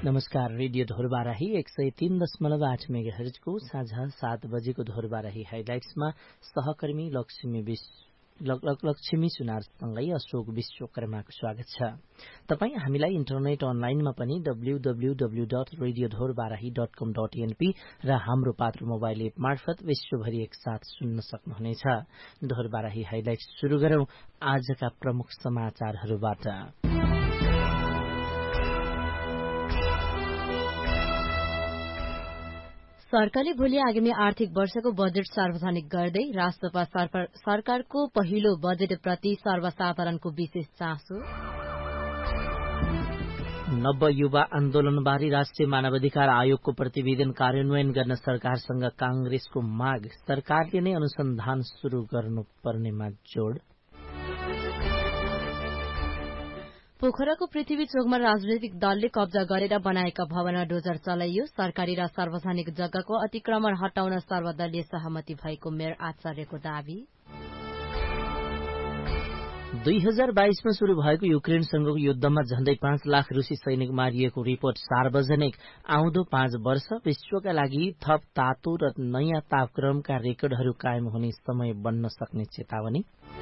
नमस्कार। रेडियो धोरबाराही 103.8 मेगाहर्जको साँझ 7 बजेको धोरबाराही हाइलाइट्समा सहकर्मी लक्ष्मी सुनारसँगै अशोक विश्वकर्माको स्वागत छ। तपाईँ हामीलाई इन्टरनेट अनलाइनमा पनि www.radiodhorbarahi.com.np र हाम्रो पात्र मोबाइल एप मार्फत विश्वभरि एकसाथ सुन्न सक्नुहुनेछ। धोरबाराही हाइलाइट्स शुरू गरौं आजका प्रमुख समाचारहरूबाट। सरकारले भोलि आगामी आर्थिक वर्षको बजेट सार्वजनिक गर्दै राष्ट्रपा सरकारको पहिलो बजेटप्रति सर्वसाधारणको विशेष चासो। नव युवा आन्दोलनबारे राष्ट्रिय मानवाधिकार आयोगको प्रतिवेदन कार्यान्वयन गर्न सरकारसँग कांग्रेसको माग, सरकारले नै अनुसन्धान शुरू गर्नुपर्नेमा जोड़। पोखराको पृथ्वी चोकमा राजनैतिक दलले कब्जा गरेर बनाएका भवनमा डोजर चलाइयो। सरकारी र सार्वजनिक जग्गाको अतिक्रमण हटाउन सर्वदलीय सहमति भएको मेयर आचार्यको दावी। 2022मा शुरू भएको युक्रेनसँगको युद्धमा झण्डै 5 लाख रूसी सैनिक मारिएको रिपोर्ट सार्वजनिक। आउँदो 5 वर्ष विश्वका लागि थप तातो र नयाँ तापक्रमका रेकर्डहरू कायम हुने समय बन्न सक्ने चेतावनी।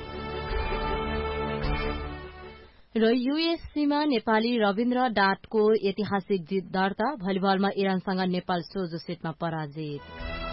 र यूएफसीमा नेपाली रविन्द्र डाटको ऐतिहासिक जित दर्ता। भलिबलमा इरानसँग नेपाल सोझो सेटमा पराजित।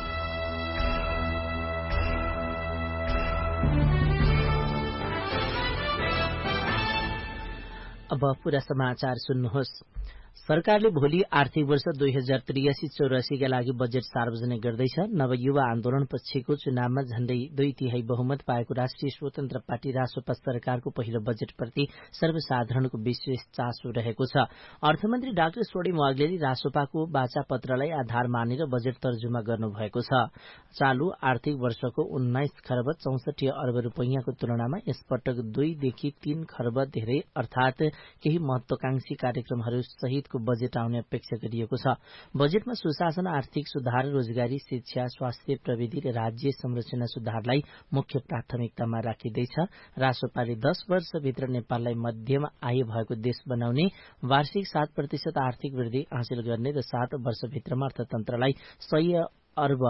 अब पूरा समाचार सुन्नुहोस्। सरकारले भोलि आर्थिक वर्ष 2083-84 का लागि बजेट सार्वजनिक गर्दैछ। नवयुवा आन्दोलन पछिको चुनावमा झण्डै 2/3 बहुमत पाएको राष्ट्रिय स्वतन्त्र पार्टी रासोपा सरकारको पहिलो बजेटप्रति सर्वसाधारणको विशेष चासो रहेको छ। अर्थमन्त्री डाक्टर सोडी वाग्लेले रासोपाको वाचा पत्रलाई आधार मानेर बजेट तर्जुमा गर्नुभएको छ। चालू आर्थिक वर्षको 19 खर्ब 64 अर्ब रुपैयाँको तुलनामा यसपटक 2 देखि 3 खर्ब धेरै अर्थात केही महत्वाकांक्षी कार्यक्रमहरू सहितको बजेट आउने अपेक्षा गरिएको छ। बजेटमा सुशासन, आर्थिक सुधार, रोजगारी, शिक्षा, स्वास्थ्य, प्रविधि र राज्य संरचना सुधारलाई मुख्य प्राथमिकतामा राखिँदैछ। रासोपाले 10 वर्षभित्र नेपाललाई मध्यम आय भएको देश बनाउने, वार्षिक 7% आर्थिक वृद्धि हासिल गर्ने र 7 वर्षभित्रमा अर्थतन्त्रलाई 100 अर्ब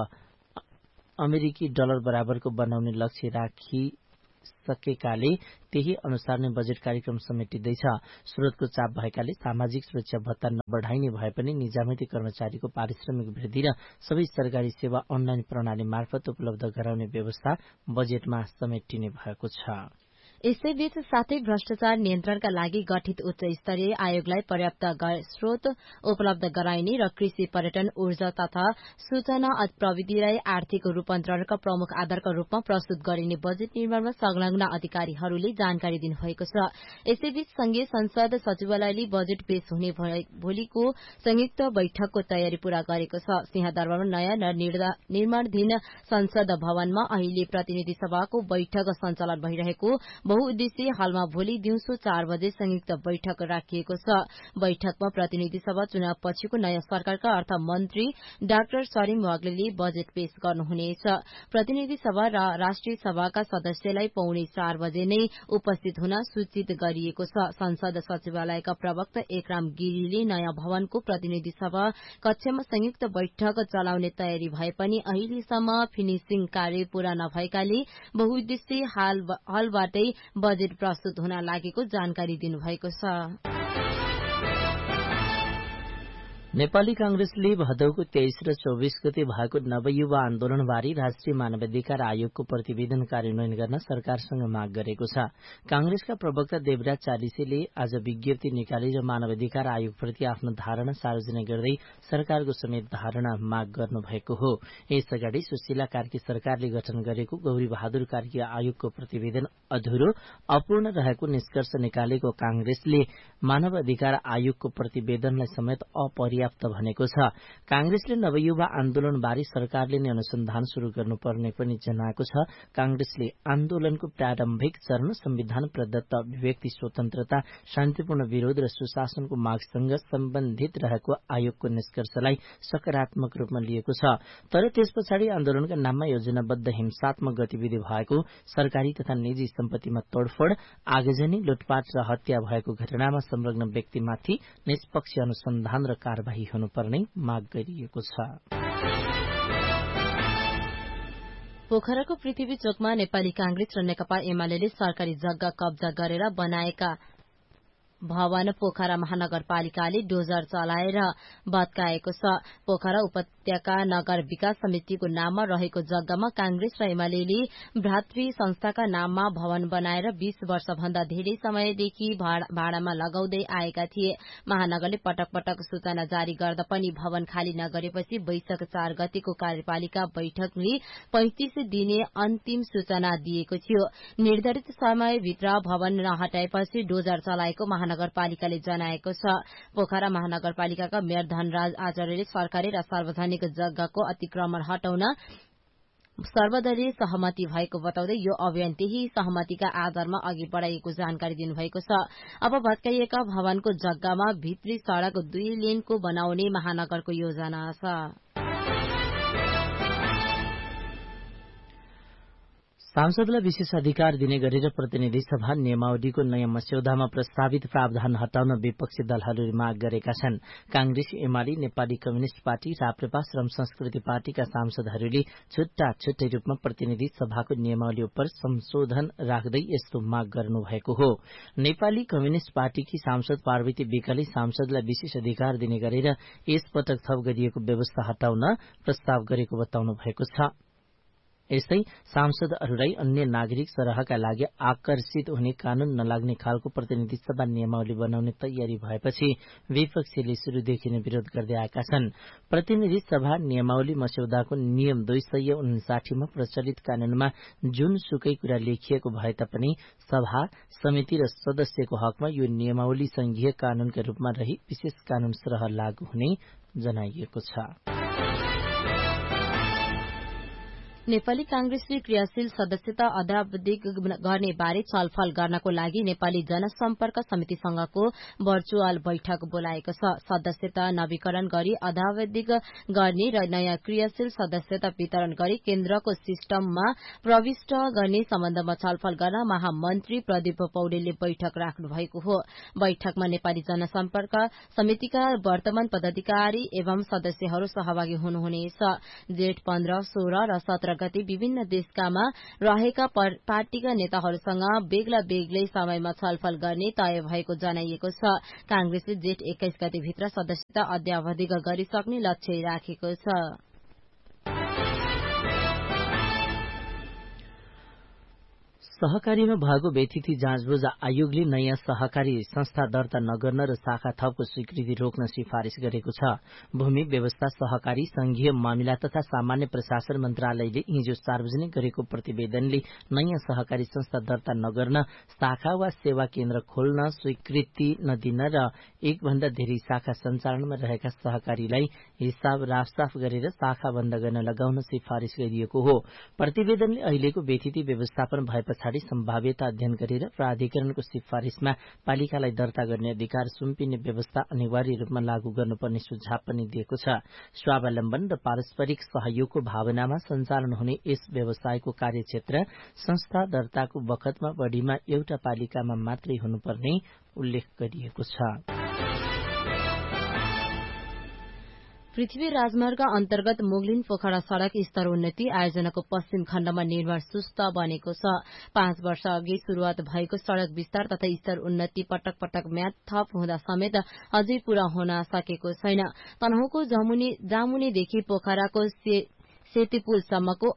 अमेरिकी डलर बराबरको बनाउने लक्ष्य राखिसकेकाले त्यही अनुसार नै बजेट कार्यक्रम समेटिँदैछ। स्रोतको चाप भएकाले सामाजिक सुरक्षा भत्ता नबढाइने भए पनि निजामती कर्मचारीको पारिश्रमिक वृद्धि र सबै सरकारी सेवा अनलाइन प्रणाली मार्फत उपलब्ध गराउने व्यवस्था बजेटमा समेटिने भएको छ। यसैबीच साथै भ्रष्टाचार नियन्त्रणका लागि गठित उच्च स्तरीय आयोगलाई पर्याप्त स्रोत उपलब्ध गराइने र कृषि, पर्यटन, ऊर्जा तथा सूचना प्रविधिलाई आर्थिक रूपान्तरणका प्रमुख आधारका रूपमा प्रस्तुत गरिने बजेट निर्माणमा संलग्न अधिकारीहरूले जानकारी दिनुभएको छ। यसैबीच संघीय संसद सचिवालयले बजेट पेश हुने भोलिको संयुक्त बैठकको तयारी पूरा गरेको छ। सिंहदरबारमा नयाँ निर्माणाधीन संसद भवनमा अहिले प्रतिनिधि सभाको बैठक सञ्चालन भइरहेको बहुउद्देश्यीय हलमा भोलि दिउँसो 4 बजे संयुक्त बैठक राखिएको छ। बैठकमा प्रतिनिधि सभा चुनाव पछिको नयाँ सरकारका अर्थमन्त्री डाक्टर सरिम वाग्लेले बजेट पेश गर्नुहुनेछ। प्रतिनिधि सभा र राष्ट्रिय सभाका सदस्यलाई पौने 4 बजे नै उपस्थित हुन सूचित गरिएको छ। संसद सचिवालयका प्रवक्ता एकराम गिरीले नयाँ भवनको प्रतिनिधि सभा कक्षमा संयुक्त बैठक चलाउने तयारी भए पनि अहिलेसम्म फिनिशिङ कार्य पूरा नभएकाले बहुउद्देश्यीय हलबाटै बजेट प्रस्तुत हुन लागेको जानकारी दिनुभएको छ। नेपाली कांग्रेसले भदौको 23 र 24 गते भएको नवयुवा आन्दोलनबारे राष्ट्रिय मानवाधिकार आयोगको प्रतिवेदन कार्यान्वयन गर्न सरकारसँग माग गरेको छ। कांग्रेसका प्रवक्ता देवराज चालिसेले आज विज्ञप्ति निकालेर मानवाधिकार आयोगप्रति आफ्नो धारणा सार्वजनिक गर्दै सरकारको समेत धारणा माग गर्नुभएको हो। यसअगाडि सुशीला कार्की सरकारले गठन गरेको गौरी बहादुर कार्की आयोगको प्रतिवेदन अधुरो, अपूर्ण रहेको निष्कर्ष निकालेको कांग्रेसले मानवाधिकार आयोगको प्रतिवेदनलाई समेत पर्याप्त भनेको छ। कांग्रेसले नवयुवा आन्दोलनबारे सरकारले नै अनुसन्धान शुरू गर्नुपर्ने पनि जनाएको छ। कांग्रेसले आन्दोलनको प्रारम्भिक चरण संविधान प्रदत्त अभिव्यक्ति स्वतन्त्रता, शान्तिपूर्ण विरोध र सुशासनको मागसँग सम्बन्धित रहेको आयोगको निष्कर्षलाई सकारात्मक रूपमा लिएको छ। तर त्यस पछाडि आन्दोलनका नाममा योजनाबद्ध हिंसात्मक गतिविधि भएको, सरकारी तथा निजी सम्पत्तिमा तोडफोड, आगजनी, लुटपाट र हत्या भएको घटनामा संलग्न व्यक्तिमाथि निष्पक्ष अनुसन्धान र कार्यवाही हुनुपर्ने माग गरिएको छ। पोखराको पृथ्वी चोकमा नेपाली कांग्रेस र नेकपा एमाले सरकारी जग्गा कब्जा गरेर बनाएका भवन पोखरा महानगरपालिकाले डोजर चलाएर भत्काएको छ। पोखरा उपत्यका नगर विकास समितिको नाममा रहेको जग्गामा कांग्रेस र एमाले भ्रातृ संस्थाका नाममा भवन बनाएर 20 वर्षभन्दा धेरै समयदेखि भाडामा लगाउँदै आएका थिए। महानगरले पटक पटक सूचना जारी गर्दा पनि भवन खाली नगरेपछि वैशाख 4 गतेको कार्यपालिका बैठकले 35 दिने अन्तिम सूचना दिएको थियो। निर्धारित समयभित्र भवन नहटाएपछि डोजर चलाएको महानगरपालिकाले जनाएको छ। पोखरा महानगरपालिकाका मेयर धनराज आचार्यले सरकारी र सार्वजनिक जग्गाको अतिक्रमण हटाउन सर्वदलीय सहमति भएको बताउँदै यो अभियान त्यही सहमतिका आधारमा अघि बढ़ाइएको जानकारी दिनुभएको छ। अब भत्काइएका भवनको जग्गामा भित्री सड़क 2 लेनको बनाउने महानगरको योजना छ। सांसदलाई विशेष अधिकार दिने गरेर प्रतिनिधि सभा नियमावलीको नयाँ मस्यौदामा प्रस्तावित प्रावधान हटाउन विपक्षी दलहरूले माग गरेका छन्। कांग्रेस, एमाले, नेपाली कम्युनिष्ट पार्टी, राप्रपा, श्रम संस्कृति पार्टीका सांसदहरूले छुट्टा छुट्टै रूपमा प्रतिनिधि सभाको नियमावली उप संशोधन राख्दै यस्तो माग गर्नुभएको हो। नेपाली कम्युनिष्ट पार्टीकी सांसद पार्वती विकले सांसदलाई विशेष अधिकार दिने गरेर यसपटक थप गरिएको व्यवस्था हटाउन प्रस्ताव गरेको बताउनु भएको छ। यस्तै सांसदहरूलाई अन्य नागरिक सरहका लागि आकर्षित हुने कानून नलाग्ने खालको प्रतिनिधि सभा नियमावली बनाउने तयारी भएपछि विपक्षीले शुरूदेखि नै विरोध गर्दै आएका छन्। प्रतिनिधि सभा नियमावली मस्यौदाको नियम 259 मा प्रचलित कानूनमा जुन सुकै कुरा लेखिएको भए तापनि सभा, समिति र सदस्यको हकमा यो नियमावली संघीय कानूनका रूपमा रही विशेष कानून सरह लागू हुने जनाइएको छ। नेपाली कांग्रेसले क्रियाशील सदस्यता अद्यावधिक गर्ने बारे छलफल गर्नको लागि नेपाली जनसम्पर्क समितिसँगको भर्चुअल बैठक बोलाएको छ। सदस्यता नवीकरण गरी अद्यावधिक गर्ने र नयाँ क्रियाशील सदस्यता वितरण गरी केन्द्रको सिस्टममा प्रविष्ट गर्ने सम्बन्धमा छलफल गर्न महामन्त्री प्रदीप पौडेलले बैठक राख्नु भएको हो। बैठकमा नेपाली जनसम्पर्क समितिका वर्तमान पदाधिकारी एवं सदस्यहरू सहभागी हुनुहुनेछ। जेठ 15, 16 र 17 गते विभिन्न देशकामा रहेका पार्टीका नेताहरूसँग बेग्ला बेग्लै समयमा छलफल गर्ने तय भएको जनाइएको छ। कांग्रेसले जेठ 21 गते भित्र सदस्यता अद्यावधिक गरिसक्ने लक्ष्य राखेको छ। सहकारीमा भएको व्यतिथि जाँचबुझ आयोगले नयाँ सहकारी संस्था दर्ता नगर्न र शाखा थपको स्वीकृति रोक्न सिफारिश गरेको छ। भूमि व्यवस्था, सहकारी, संघीय मामिला तथा सामान्य प्रशासन मन्त्रालयले हिजो सार्वजनिक गरेको प्रतिवेदनले नयाँ सहकारी संस्था दर्ता नगर्न, शाखा वा सेवा केन्द्र खोल्न स्वीकृति नदिन र एक भन्दा धेरै शाखा सञ्चालनमा रहेका सहकारीलाई हिसाब राफसाफ गरेर शाखा बन्द गर्न लगाउन सिफारिश गरिएको हो। प्रतिवेदनले अहिलेको व्यतिथि व्यवस्थापन भएपछि सम्भाव्यता अध्ययन गरेर प्राधिकरणको सिफारिशमा पालिकालाई दर्ता गर्ने अधिकार सुम्पिने व्यवस्था अनिवार्य रूपमा लागू गर्नुपर्ने सुझाव पनि दिएको छ। स्वावलम्बन र पारस्परिक सहयोगको भावनामा सञ्चालन हुने यस व्यवसायको कार्यक्षेत्र संस्था दर्ताको बखतमा बढीमा एउटा पालिकामा मात्रै हुनुपर्ने उल्लेख गरिएको छ। पृथ्वी राजमार्ग अन्तर्गत मुगलिन पोखरा सड़क स्तरोन्नति आयोजनाको पश्चिम खण्डमा निर्माण सुस्त बनेको छ। 5 वर्ष अघि शुरूआत भएको सड़क विस्तार तथा स्तर उन्नति पटक पटक म्याद थप हुँदा समेत अझै पूरा हुन सकेको छैन। तनहुको जामुनेदेखि पोखराको सेतीपुलसम्मको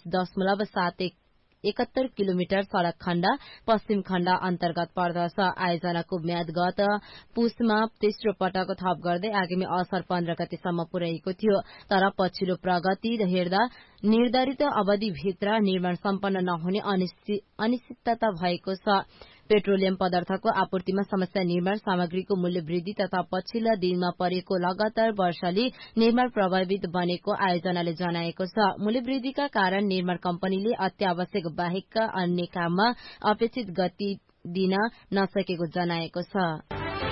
38.71 किलोमिटर सड़क खण्ड पश्चिम खण्ड अन्तर्गत पर्दछ। आयोजनाको म्याद गत पुसमा तेस्रो पटक थप गर्दै आगामी असार 15 गतेसम्म पुर्याएको थियो। तर पछिल्लो प्रगति हेर्दा निर्धारित अवधिभित्र निर्माण सम्पन्न नहुने अनिश्चितता भएको छ। पेट्रोलियम पदार्थको आपूर्तिमा समस्या, निर्माण सामग्रीको मूल्य वृद्धि तथा पछिल्ला दिनमा परेको लगातार वर्षाले निर्माण प्रभावित बनेको आयोजनाले जनाएको छ। मूल्य वृद्धिका कारण निर्माण कम्पनीले अत्यावश्यक बाहेकका अन्य काममा अपेक्षित गति दिन नसकेको जनाएको छ।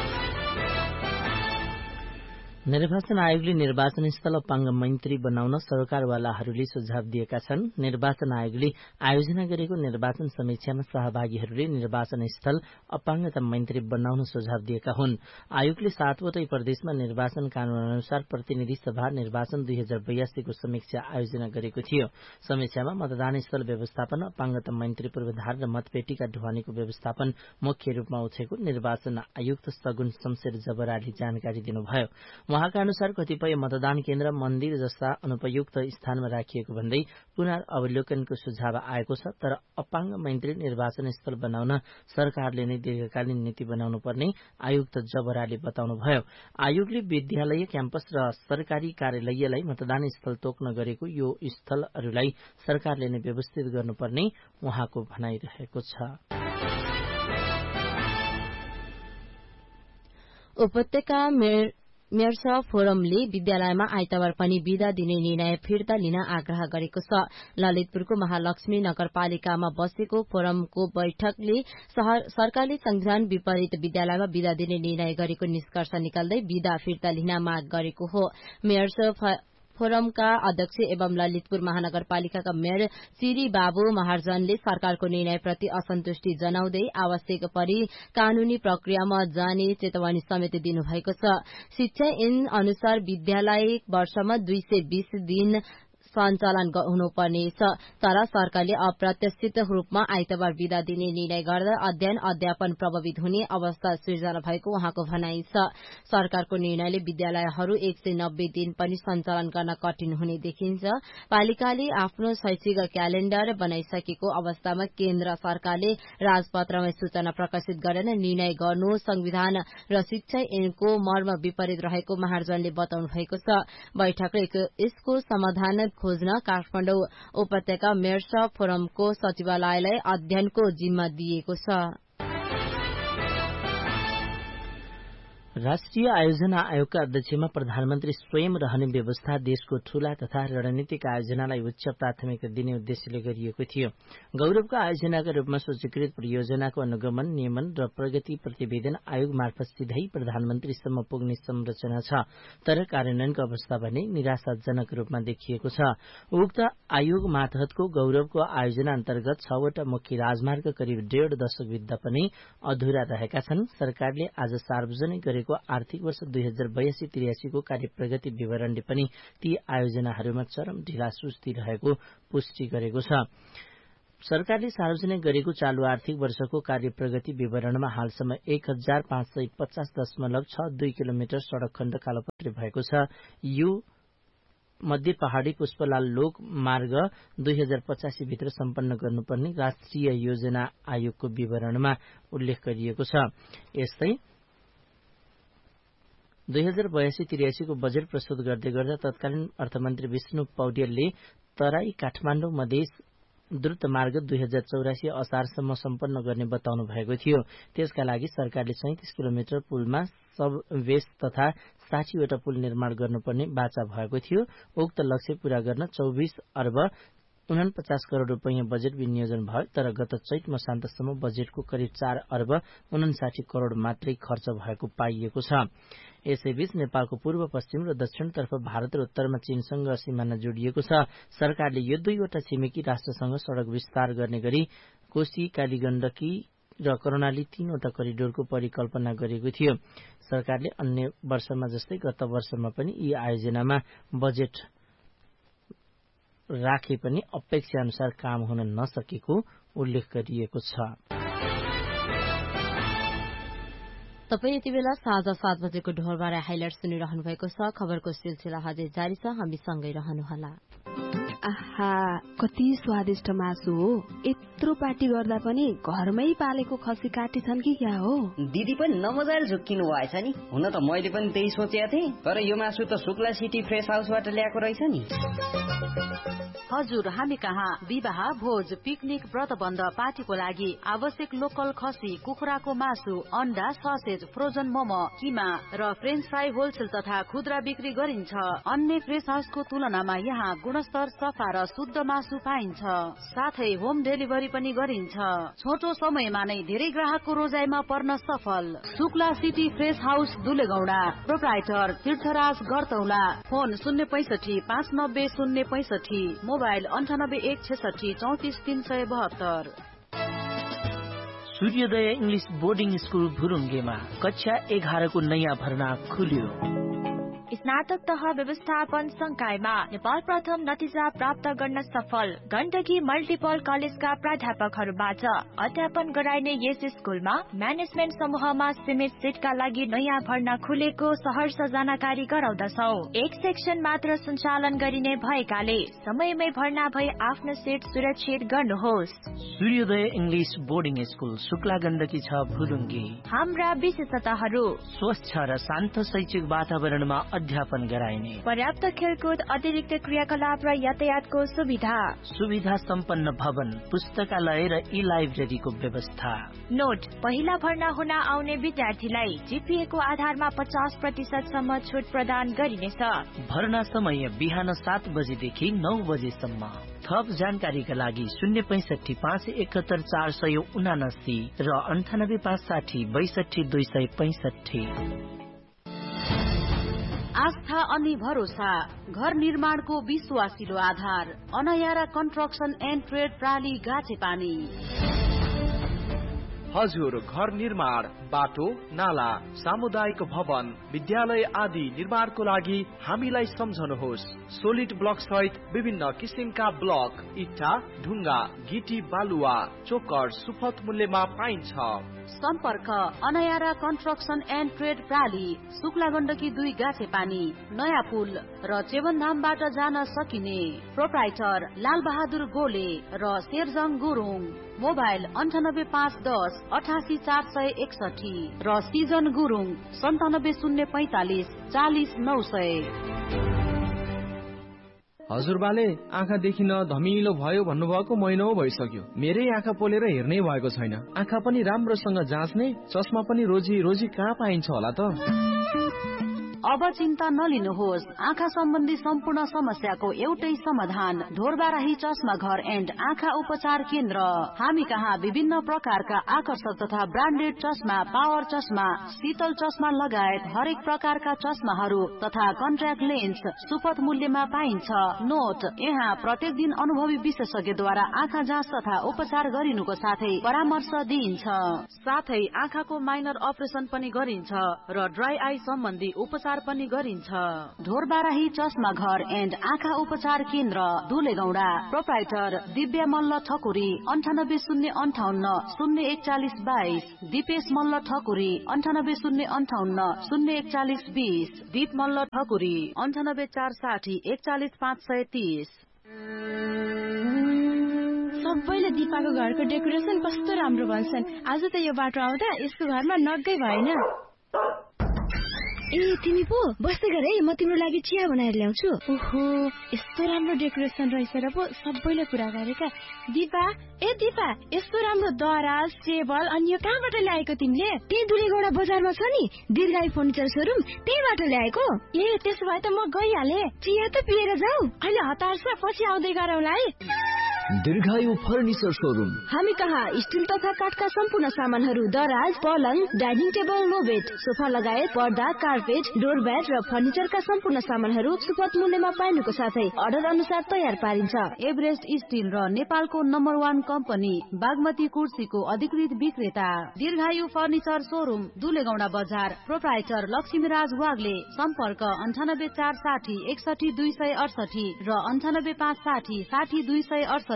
निर्वाचन आयोगले निर्वाचन स्थल अपाङ्ग मैत्री बनाउन सरकारवालाहरूले सुझाव दिएका छन्। निर्वाचन आयोगले आयोजना गरेको निर्वाचन समीक्षामा सहभागीहरूले निर्वाचन स्थल अपाङ्गता मैत्री बनाउन सुझाव दिएका हुन्। आयोगले 7वटै प्रदेशमा निर्वाचन कानून अनुसार प्रतिनिधि सभा निर्वाचन 2082 को समीक्षा आयोजना गरेको थियो। समीक्षामा मतदान स्थल व्यवस्थापन, अपाङ्गता मैत्री पूर्वाधार र मतपेटिका ढुवानीको व्यवस्थापन मुख्य रूपमा उठेको निर्वाचन आयुक्त सगुन शमशेर जबराले जानकारी दिनुभयो। उहाँका अनुसार कतिपय मतदान केन्द्र, मन्दिर जस्ता अनुपयुक्त स्थानमा राखिएको भन्दै पुनर्अवलोकनको सुझाव आएको छ। तर अपाङ्ग मैत्री निर्वाचन स्थल बनाउन सरकारले नै दीर्घकालीन नीति बनाउनु पर्ने आयुक्त जबराले बताउनुभयो। आयोगले विद्यालय, क्याम्पस र सरकारी कार्यालयलाई मतदान स्थल तोक्न गरेको यो स्थलहरूलाई सरकारले नै व्यवस्थित गर्नुपर्ने उहाँको भनाइरहेको छ। उपत्यका मेयर्स फोरमले विद्यालयमा आइतबार पनि बिदा दिने निर्णय फिर्ता लिन आग्रह गरेको छ। ललितपुरको महालक्ष्मी नगरपालिकामा बसेको फोरमको बैठकले सरकारले संविधान विपरीत विद्यालयमा बिदा दिने निर्णय गरेको निष्कर्ष निकाल्दै बिदा फिर्ता लिन माग गरेको हो। मेयर्स फोरमका अध्यक्ष एवं ललितपुर महानगरपालिकाका मेयर श्री बाबु महार्जनले सरकारको निर्णयप्रति असन्तुष्टि जनाउँदै आवश्यक परि कानूनी प्रक्रियामा जाने चेतावनी समेत दिनुभएको छ। शिक्षा ऐन अनुसार विद्यालय वर्षमा 220 दिन सञ्चालन हुनुपर्नेछ। तर सरकारले अप्रत्याशित रूपमा आइतबार बिदा दिने निर्णय गर्दा अध्ययन अध्यापन प्रभावित हुने अवस्था सिर्जना भएको उहाँको भनाइ छ। सरकारको निर्णयले विद्यालयहरू 190 दिन पनि सञ्चालन गर्न कठिन हुने देखिन्छ। पालिकाले आफ्नो शैक्षिक क्यालेण्डर बनाइसकेको अवस्थामा केन्द्र सरकारले राजपत्रमा सूचना प्रकाशित गरेर निर्णय गर्नु संविधान र शिक्षा ऐनको मर्म विपरीत रहेको महार्जनले बताउनु भएको छ। बैठकले यसको समाधान खोज्न काठमाडौँ उपत्यका मेयर्स फोरमको सचिवालयलाई अध्ययनको जिम्मा दिएको छ। राष्ट्रिय आयोजना आयोगका अध्यक्षमा प्रधानमन्त्री स्वयं रहने व्यवस्था देशको ठूला तथा रणनीतिक आयोजनालाई उच्च प्राथमिकता दिने उद्देश्यले गरिएको थियो। गौरवका आयोजनाका रूपमा सूचीकृत परियोजनाको अनुगमन, नियमन र प्रगति प्रतिवेदन आयोग मार्फत सिधै प्रधानमन्त्रीसम्म पुग्ने संरचना छ। तर कार्यान्वयनको अवस्था भने निराशाजनक रूपमा देखिएको छ। उक्त आयोग मातहतको गौरवको आयोजना अन्तर्गत 6वटा मुख्य राजमार्ग करिब 1.5 दशक पनि अधूरा रहेका छन्। सरकारले आज सार्वजनिक गरेको आर्थिक वर्ष 2082-83 को कार्य प्रगति विवरणले पनि ती आयोजनाहरूमा चरम ढिलासुस्ती रहेको पुष्टि गरेको छ। सरकारले सार्वजनिक गरेको चालू आर्थिक वर्षको कार्य प्रगति विवरणमा हालसम्म 1550.62 किलोमिटर सड़क खण्ड कालोपत्री भएको छ। यो मध्य पहाड़ी पुष्पलाल लोक मार्ग 2085 भित्र सम्पन्न गर्नुपर्ने राष्ट्रिय योजना आयोगको विवरणमा उल्लेख गरिएको छ। यस्तै 2082-83 को बजेट प्रस्तुत गर्दै गर्दा तत्कालीन अर्थमन्त्री विष्णु पौडेलले तराई काठमाडौँ मधेस द्रुत मार्ग 2084 असारसम्म सम्पन्न गर्ने बताउनु भएको थियो। त्यसका लागि सरकारले 37 किलोमिटर पुलमा सब वेस तथा 60 वटा पुल निर्माण गर्नुपर्ने बाचा भएको थियो। उक्त लक्ष्य पूरा गर्न 24 अर्ब 49 करोड़ रुपैयाँ बजेट विनियोजन भयो। तर गत चैत मसान्तसम्म बजेटको करिब 4 अर्ब 59 करोड़ मात्रै खर्च भएको पाइएको छ। यसैबीच नेपालको पूर्व, पश्चिम र दक्षिणतर्फ भारत र उत्तरमा चीनसँग सीमाना जोडिएको छ। सरकारले यो 2वटा छिमेकी राष्ट्रसँग सड़क विस्तार गर्ने गरी कोशी, कालीगण्डकी र कर्णाली 3वटा करिडोरको परिकल्पना गरेको थियो। सरकारले अन्य वर्षमा जस्तै गत वर्षमा पनि यी आयोजनामा बजेट राखे पनि अपेक्षा अनुसार काम हुन नसकेको उल्लेख गरिएको छ। तपाई यति बेला साँझ 7 बजेको ढोरबारा हाइलाइट सुनिरहनु भएको छ। खबरको सिलसिला अझै जारी छ, हामी सँगै रहनुहोला। आहा कति स्वादिष्ट मासु हो। यत्रो पार्टी गर्दा पनि घरमै पालेको खसी काटेछन् कि क्या हो? दिदी पनि नमजाले झुक्किनु भएछ नि। हुन त मैले पनि त्यही सोचेको थिएँ, तर यो मासु त शुक्ला सिटी फ्रेस हाउसबाट ल्याएको रहेछ नि। हजुर, हामी कहाँ विवाह, भोज, पिकनिक, व्रतबन्ध, पार्टीको लागि आवश्यक लोकल खसी, कुखुराको मासु, अन्डा, ससेज, फ्रोजन मोमो, किमा र फ्रेन्च फ्राई होलसेल तथा खुद्रा बिक्री गरिन्छ। अन्य फ्रेस हाउसको तुलनामा यहाँ गुणस्तर, सफा र शुद्ध मासु पाइन्छ। साथै होम डेलिभरी पनि गरिन्छ। छोटो समयमा नै धेरै ग्राहकको रोजाइमा पर्न सफल। Shukla city fresh house दुलेगौडा, proprietor तीर्थराज गरतौला। Phone 065 590 065, mobile 98 166 34 372। सूर्योदय इंग्लिश बोर्डिङ स्कूल भुरुङ्गेमा कक्षा 11 को नयाँ भर्ना खुल्यो। स्नातक तह व्यवस्थापन संकायमा नेपाल प्रथम नतिजा प्राप्त गर्न सफल गण्डकी मल्टिपल कलेजका प्राध्यापकहरूबाट अध्यापन गराइने यस स्कूलमा म्यानेजमेन्ट समूहमा सीमित सिटका लागि नयाँ भर्ना खुलेको सहर्ष जानकारी गराउँदछौ। एक सेक्सन मात्र सञ्चालन गरिने भएकाले समयमै भर्ना भई आफ्नो सिट सुरक्षित गर्नुहोस्। सूर्योदय English boarding school Shukla Gandaki 6 भुरुङ्गे। हाम्रा विशेषताहरू स्वच्छ र शान्त शैक्षिक वातावरणमा अध्यापन गराइने, पर्याप्त खेलकुद, अतिरिक्त क्रियाकलाप र यातायातको सुविधा सम्पन्न भवन, पुस्तकालय र ई लाइब्रेरीको व्यवस्था। नोट, पहिला भर्ना हुन आउने विद्यार्थीलाई जीपीए को आधारमा 50% सम्म छुट प्रदान गरिनेछ। भर्ना समय बिहान 7 बजेदेखि 9 बजेसम्म। थप जानकारीका लागि 065 571 479 र 98 560 62 265। आस्था अनि भरोसा, घर निर्माणको विश्वासिलो आधार, अनयारा कन्स्ट्रक्सन एन्ड ट्रेड प्राली गाछेपानी। हजुर, घर निर्माण, बाटो, नाला, सामुदायिक भवन, विद्यालय आदि निर्माणको लागि हामीलाई सम्झनुहोस्। सोलिड ब्लक सहित विभिन्न किसिमका ब्लक, इट्टा, ढुङ्गा, गिटी, बालुवा, चोकर सुपथ मूल्यमा पाइन्छ। सम्पर्क अनयारा construction and trade प्राली, Shukla Gandaki 2 गाछेपानी, नयाँ पुल र चेवनधामबाट जान सकिने। प्रोप्राइटर लाल बहादुर गोले र शेरजङ गुरुङ। मोबाइल 98 510 88 461 र सिजन गुरुङ 97 045 40 900। हजुरबाले आँखा देखिन धमिलो भयो भन्नुभएको महिनौ भइसक्यो। मेरै आँखा पोलेर हेर्नै भएको छैन। आँखा पनि राम्रोसँग जाँच्ने, चस्मा पनि रोजी कहाँ पाइन्छ होला त? अब चिन्ता नलिनुहोस्। आँखा सम्बन्धी सम्पूर्ण समस्याको एउटै समाधान, ढोरबाराही चस्मा घर एन्ड आँखा उपचार केन्द्र। हामी कहाँ विभिन्न प्रकारका आकर्षक तथा ब्रान्डेड चस्मा, पावर चस्मा, शीतल चस्मा लगायत हरेक प्रकारका चस्माहरू तथा कन्ट्याक्ट लेन्स सुपथ मूल्यमा पाइन्छ। नोट, यहाँ प्रत्येक दिन अनुभवी विशेषज्ञद्वारा आँखा जाँच तथा उपचार गरिनुको साथै परामर्श दिइन्छ। साथै आँखाको माइनर अपरेसन पनि गरिन्छ र ड्राई आई सम्बन्धी उपचार पनि गरिन्छ। ढोरबाराही चस्मा घर एन्ड आँखा उपचार केन्द्र, दुलेगौडा। प्रोप्राइटर दिव्या मल्ल ठकुरी 98 058 041 22, दिपेश मल्ल ठकुरी 98 058 041 20, दीप मल्ल ठकुरी 98 460 41 530। सबैले दिपाको घरको डेकोरेसन कस्तो राम्रो भन्छन्। आज त यो बाटो आउँदा यसको घरमा नगै भएन। ए तिमी पो बस्दै गर है, म तिम्रो लागि चिया बनाएर ल्याउँछु। ओहो, यस्तो राम्रो डेकोरेसन रहेछ र पो सबैले कुरा गरेका। दिपा, ए दिपा, यस्तो राम्रो दराज, टेबल अनि यो कहाँबाट ल्याएको तिमीले? त्यही दुलेगौडा बजारमा छ नि दीर्घायु फर्निचर सोरुम, त्यहीबाट ल्याएको। ए त्यसो भए त म गइहाले। चिया त पिएर जाऊ। अहिले हतार छ, पछि आउँदै गरौँला है। दीर्घायु फर्निचर सोरुम। हामी कहाँ स्टिल तथा काठका सम्पूर्ण सामानहरू, दराज, पलङ, dining table, no bed, sofa लगायत पर्दा, कार्पेट, डोरब्याट र फर्निचरका सम्पूर्ण सामानहरू सुपथ मूल्यमा पाइनुको साथै अर्डर अनुसार तयार पारिन्छ। एभरेस्ट स्टिल र नेपालको नम्बर 1 कम्पनी बागमती कुर्सीको अधिकृत विक्रेता दीर्घायु फर्निचर सोरुम, दुलेगौडा बजार। प्रोप्राइटर लक्ष्मीराज वाग्ले। सम्पर्क 98 460 61 268 र 98 560 60 268।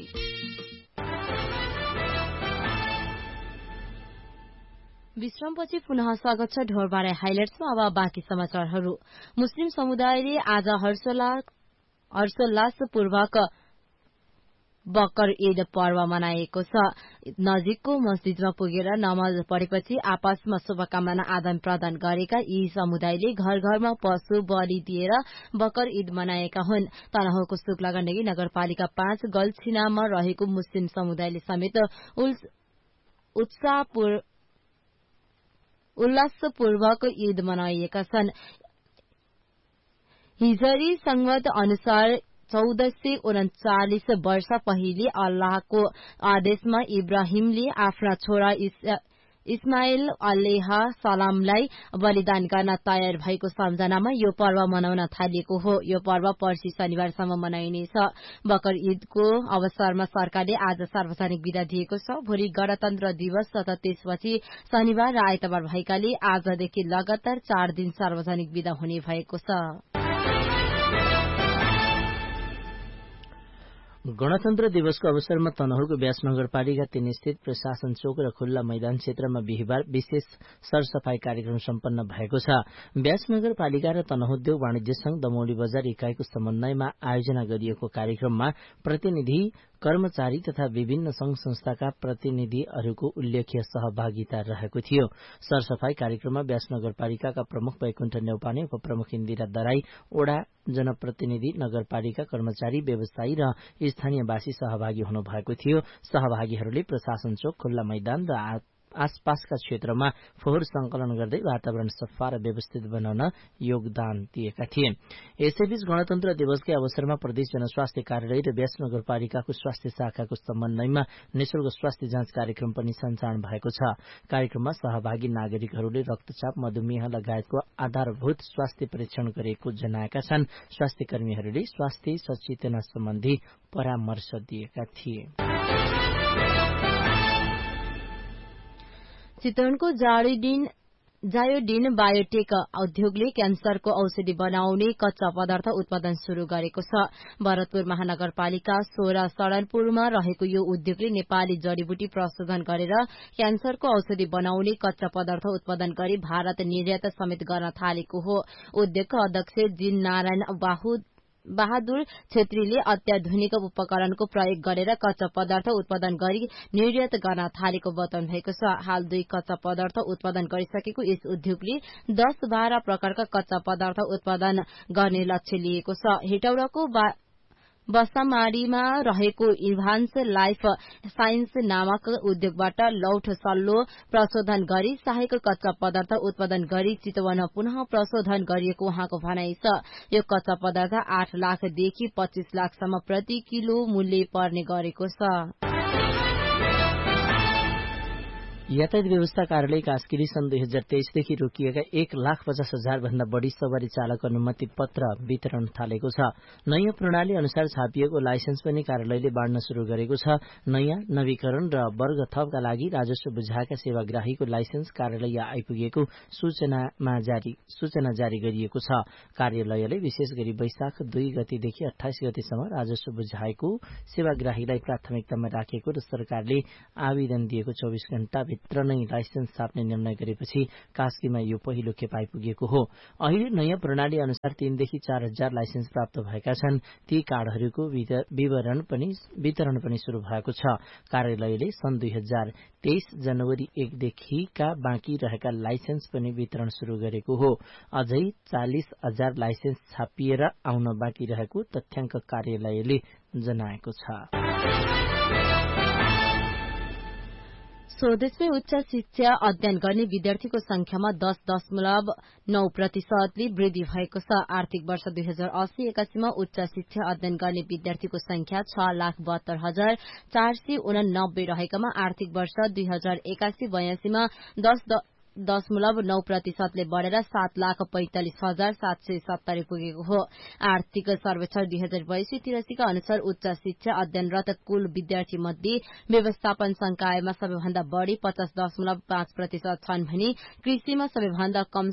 विश्रामपछि पुनः स्वागत छ ढोरबारा हाइलाइट्समा। अब बाँकी समाचारहरू। मुस्लिम समुदायले आज हर्षोल्लासपूर्वक बकर ईद पर्व मनाइएको छ। नजिकको मस्जिदमा पुगेर नमाज पढेपछि आपसमा शुभकामना आदान प्रदान गरेका यी समुदायले घर घरमा पशु बलि दिएर बकर ईद मनाएका हुन्। तनहुँको शुक्ला गण्डकी नगरपालिका 5 गल्छिनामा रहेको मुस्लिम समुदायले समेत उल्लासपूर्वक ईद मनाइएका छन्। हिजरी संवत अनुसार 1439 वर्ष पहिले अल्लाहको आदेशमा इब्राहिमले आफ्ना छोरा इस्माइल अलैह सलामलाई बलिदान गर्न तयार भएको सम्झनामा यो पर्व मनाउन थालिएको हो। यो पर्व पर्सि शनिबारसम्म मनाइनेछ। बकर ईदको अवसरमा सरकारले आज सार्वजनिक बिदा दिएको छ। भोलि गणतन्त्र दिवस तथा त्यसपछि शनिबार र आइतबार भएकाले आजदेखि लगातार 4 दिन सार्वजनिक बिदा हुने भएको छ। गणतन्त्र दिवसको अवसरमा तनहुँको व्यास नगरपालिका 3 स्थित प्रशासन चौक र खुल्ला मैदान क्षेत्रमा बिहिबार विशेष सरसफाई कार्यक्रम सम्पन्न भएको छ। व्यास नगरपालिका र तनहुँ उद्योग वाणिज्य संघ दमौली बजार इकाइको समन्वयमा आयोजना गरिएको कार्यक्रममा प्रतिनिधि कर्मचारी तथा विभिन्न संघ संस्थाका प्रतिनिधिहरूको उल्लेख्य सहभागिता रहेको थियो। सरसफाई कार्यक्रममा व्यास नगरपालिकाका प्रमुख वैकुण्ठ नेउपाने, उपप्रमुख इन्दिरा दराई, ओडा जनप्रतिनिधि, नगरपालिका कर्मचारी, व्यवसायी र स्थानीयवासी सहभागी हुनुभएको थियो। सहभागीहरूले प्रशासन चौक, खुल्ला मैदान र आसपासका क्षेत्रमा फोहोर संकलन गर्दै वातावरण सफा र व्यवस्थित बनाउन योगदान दिएका थिए। यसैबीच गणतन्त्र दिवसकै अवसरमा प्रदेश जनस्वास्थ्य कार्यालय र व्यास नगरपालिकाको स्वास्थ्य शाखाको समन्वयमा निशुल्क स्वास्थ्य जाँच कार्यक्रम पनि सञ्चालन भएको छ। कार्यक्रममा सहभागी नागरिकहरूले रक्तचाप, मधुमेह लगायतको आधारभूत स्वास्थ्य परीक्षण गरेको जनाएका छन्। स्वास्थ्य कर्मीहरूले स्वास्थ्य सचेतना सम्बन्धी परामर्श दिएका थिए। चितवनको जायोडिन बायोटेक उद्योगले क्यान्सरको औषधि बनाउने कच्चा पदार्थ उत्पादन शुरू गरेको छ। भरतपुर महानगरपालिका 16 सडनपुरमा रहेको यो उद्योगले नेपाली जडीबुटी प्रशोधन गरेर क्यान्सरको औषधि बनाउने कच्चा पदार्थ उत्पादन गरी भारत निर्यात समेत गर्न थालेको हो। उद्योगका अध्यक्ष जिन नारायण बहादुर छेत्रीले अत्याधुनिक उपकरणको प्रयोग गरेर कच्चा पदार्थ उत्पादन गरी निर्यात गर्न थालेको बताउनु भएको छ। हाल 2 कच्चा पदार्थ उत्पादन गरिसकेको यस उद्योगले 10-12 प्रकारका कच्चा पदार्थ उत्पादन गर्ने लक्ष्य लिएको छ। हेटौडाको बसामारीमा रहेको इभान्स लाइफ साइन्स नामक उद्योगबाट लौठ सल्लो प्रशोधन गरी सहायक कच्चा पदार्थ उत्पादन गरी चितवन पुनः प्रशोधन गरिएको उहाँको भनाइ छ। यो कच्चा पदार्थ 8 लाखदेखि 25 लाखसम्म प्रति किलो मूल्य पर्ने गरेको छ। यातायात व्यवस्था कार्यालय कास्कीले सन् 2023देखि रोकिएका 1,50,000 भन्दा बढ़ी सवारी चालक अनुमति पत्र वितरण थालेको छ। नयाँ प्रणाली अनुसार छापिएको लाइसेन्स पनि कार्यालयले बाँड्न शुरू गरेको छ। नयाँ नवीकरण र वर्ग थपका लागि राजस्व बुझाएका सेवाग्राहीको लाइसेन्स कार्यालय आइपुगेको सूचना जारी गरिएको छ। कार्यालयले विशेष गरी वैशाख 2 गतेदेखि 28 गतेसम्म राजस्व बुझाएको सेवाग्राहीलाई प्राथमिकतामा राखेको र सरकारले आवेदन दिएको 24 घण्टा भित्र नै लाइसेन्स छाप्ने निर्णय गरेपछि कास्कीमा यो पहिलो खेप आइपुगेको हो। अहिले नयाँ प्रणाली अनुसार 3 देखि 4,000 लाइसेन्स प्राप्त भएका छन्। ती कार्डहरूको वितरण पनि शुरू भएको छ। कार्यालयले सन् 2023 जनवरी 1 देखिका बाँकी रहेका लाइसेन्स पनि वितरण शुरू गरेको हो। अझै 40,000 लाइसेन्स छापिएर आउन बाँकी रहेको तथ्याङ्क कार्यालयले जनाएको छ। स्वदेशमै उच्च शिक्षा अध्ययन गर्ने विद्यार्थीको संख्यामा 10.9% वृद्धि भएको छ। आर्थिक वर्ष 2080-81 उच्च शिक्षा अध्ययन गर्ने विद्यार्थीको संख्या 6,72,489 रहेकामा आर्थिक वर्ष 2081-82 10.9% बढेर 7,45,770 पुगेको हो। आर्थिक सर्वेक्षण 2082-83 का अनुसार उच्च शिक्षा अध्ययनरत कुल विद्यार्थी मध्ये व्यवस्थापन संकायमा सबैभन्दा बढ़ी 50.5% छन् भने कृषिमा सबैभन्दा कम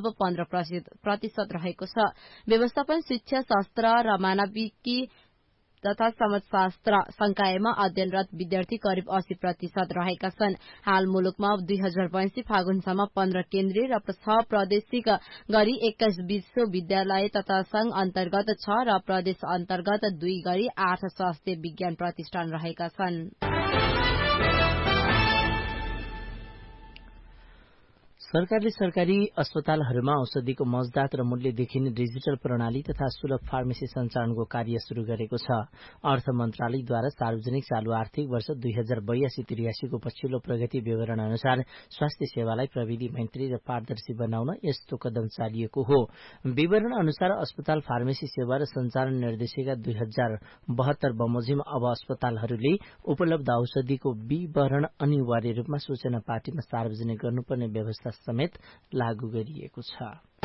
0.15% रहेको छ। व्यवस्थापन शिक्षा शास्त्र र मानविकी तथा समाजशास्त्र संकायमा अध्ययनरत विद्यार्थी करिब 80% रहेका छन्। हाल मुलुकमा 2082 फागुनसम्म 15 केन्द्रीय र 6 प्रादेशिक गरी 21 विश्वविद्यालय तथा संघ अन्तर्गत 6 र प्रदेश अन्तर्गत 2 गरी 8 स्वास्थ्य विज्ञान प्रतिष्ठान रहेका छन्। सरकारले सरकारी अस्पतालहरूमा औषधिको मजदात र मूल्य देखिने डिजिटल प्रणाली तथा सुलभ फार्मेसी सञ्चालनको कार्य शुरू गरेको छ। अर्थ मन्त्रालयद्वारा सार्वजनिक चालू आर्थिक वर्ष 2082-83 को पछिल्लो प्रगति विवरण अनुसार स्वास्थ्य सेवालाई प्रविधि मैत्री र पारदर्शी बनाउन यस्तो कदम चालिएको हो। विवरण अनुसार अस्पताल फार्मेसी सेवा र सञ्चालन निर्देशिका 2072 बमोजिम अब अस्पतालहरूले उपलब्ध औषधिको विवरण अनिवार्य रूपमा सूचना पार्टीमा सार्वजनिक गर्नुपर्ने व्यवस्था समेत लागू गरिएको छ।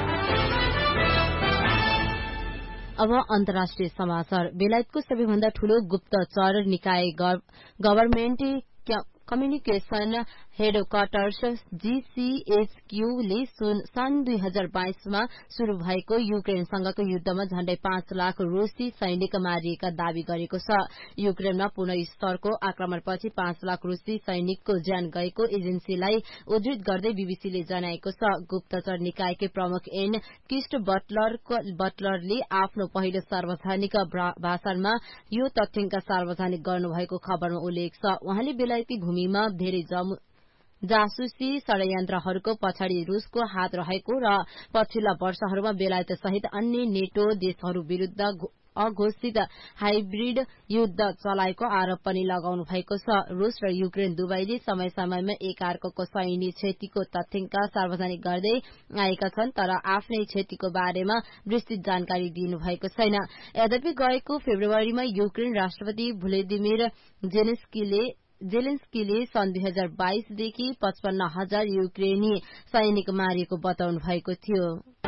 अब अन्तर्राष्ट्रिय समाचार। बेलायतको सबैभन्दा ठूलो गुप्तचर निकाय गभर्नमेन्ट कम्युनिकेशन हेडक्वार्टर्स GCHQ ले सन् 2022 मा शुरू भएको युक्रेनसँगको युद्धमा झण्डै 5 लाख रूसी सैनिक मारिएका दावी गरेको छ। युक्रेनमा पुनः स्तरको आक्रमणपछि 5 लाख रूसी सैनिकको ज्यान गएको एजेन्सीलाई उद्धृत गर्दै बीबीसीले जनाएको छ। गुप्तचर निकायकै प्रमुख एन किस्ट बटलरले आफ्नो पहिलो सार्वजनिक भाषणमा यो तथ्याङ्क सार्वजनिक गर्नुभएको खबरमा उल्लेख छ। उहाँले बेलायती भूमिमा धेरै जासुसी षड्यन्त्रहरूको पछाडि रूसको हात रहेको र पछिल्ला वर्षहरूमा बेलायत सहित अन्य नेटो देशहरू विरूद्ध अघोषित हाइब्रिड युद्ध चलाएको आरोप पनि लगाउनु भएको छ। रूस र युक्रेन दुवैले समय समयमा एकअर्काको सैन्य क्षतिको तथ्याङ्क सार्वजनिक गर्दै आएका छन्, तर आफ्नै क्षतिको बारेमा विस्तृत जानकारी दिनु भएको छैन। यद्यपि गएको फेब्रुअरीमा युक्रेन राष्ट्रपति भ्लादिमिर जेलेन्स्कीले सन् 2022 देखि 55,000 युक्रेनी सैनिक मारिएको बताउनु भएको थियो।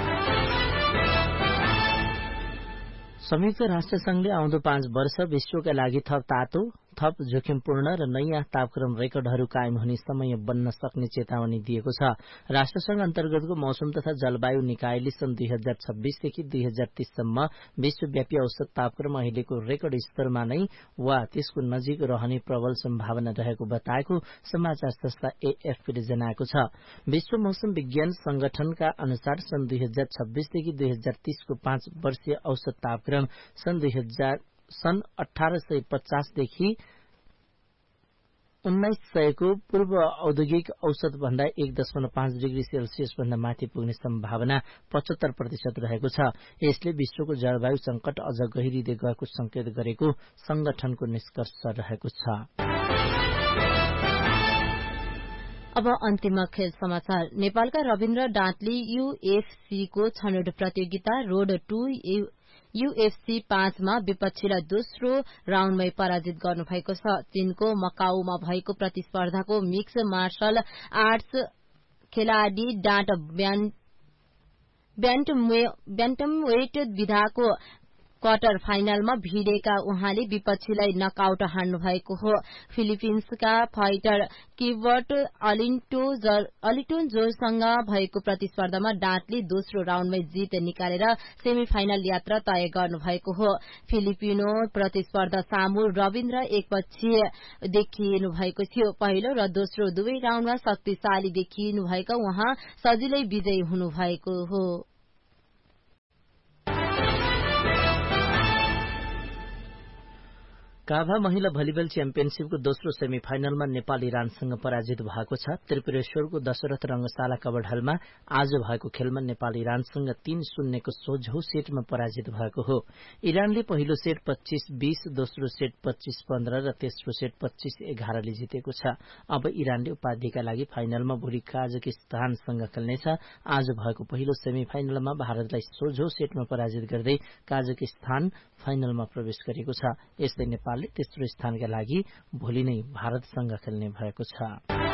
संयुक्त राष्ट्र संघले आउँदो 5 वर्ष विश्वका लागि थप तातो, थप जोखिमपूर्ण र नयाँ तापक्रम रेकर्डहरू कायम हुने समय बन्न सक्ने चेतावनी दिएको छ। राष्ट्रसंघ अन्तर्गतको मौसम तथा जलवायु निकायले सन् 2026 देखि 2030 सम्म विश्वव्यापी औसत तापक्रम अहिलेको रेकर्ड स्तरमा नै वा त्यसको नजिक रहने प्रबल सम्भावना रहेको बताएको समाचार संस्था AFP ले जनाएको छ। विश्व मौसम विज्ञान संगठनका अनुसार सन् 2026 देखि 2030 को 5 वर्षीय औसत तापक्रम सन् 1850 देखि 1900 को पूर्व औद्योगिक औसत भन्दा 1.5 डिग्री सेल्सियस भन्दा माथि पुग्ने सम्भावना 75% रहेको छ। यसले विश्वको जलवायु संकट अझ गहिरिँदै गएको संकेत गरेको संगठनको निष्कर्ष रहेको छ। अब अन्तिममा खेल समाचार। नेपालका रविन्द्र डाँटले UFC को छनौट प्रतियोगिता रोड टू UFC 5 मा विपक्षीलाई दोस्रो राउण्डमै पराजित गर्नुभएको छ। चीनको मकाऊमा भएको प्रतिस्पर्धाको मिक्स मार्शल आर्ट्स खेलाडी डाँट ब्यान्टमवेट विधाको क्वार्टर फाइनलमा भिडेका उहाँले विपक्षीलाई नकआउट हान्नु भएको हो। फिलिपिन्सका फाइटर किबर्ट अलिटोन्जोसँग भएको प्रतिस्पर्धामा डाँटले दोस्रो राउण्डमै जित निकालेर सेमी फाइनल यात्रा तय गर्नु भएको हो। फिलिपिनो प्रतिस्पर्धा सामु रविन्द्र एकपक्षीय देखिनु भएको थियो। पहिलो र दोस्रो दुवै राउण्डमा शक्तिशाली देखिनु भएका उहाँ सजिलै विजयी हुनु भएको हो। काभा महिला भलिबल च्याम्पियनशीपको दोस्रो सेमी फाइनलमा नेपाल इरानसँग पराजित भएको छ। त्रिपुरेश्वरको दशरथ रंगशाला कबडहलमा आज भएको खेलमा नेपाल इरानसँग 3-0 को सोझो सेटमा पराजित भएको हो। इरानले पहिलो सेट 25-20, दोस्रो सेट 25-15 र तेस्रो सेट 25-11 ले जितेको छ। अब इरानले उपाधिका लागि फाइनलमा भोलि काजाकिस्तानसँग खेल्नेछ। आज भएको पहिलो सेमी फाइनलमा भारतलाई सोझो सेटमा पराजित गर्दै काजाकिस्तान फाइनलमा प्रवेश गरेको छ। यस्तै नेपालले तेस्रो स्थानका लागि भोलि नै भारतसँग खेल्ने भएको छ।